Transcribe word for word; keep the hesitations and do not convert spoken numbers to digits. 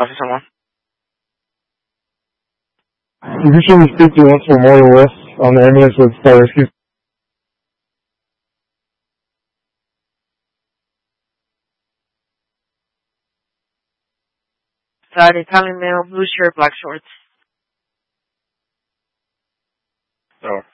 Officer someone. You usually speak to Once Memorial West on the ambulance with fire rescue. Uh, Italian male, blue shirt, black shorts. Oh.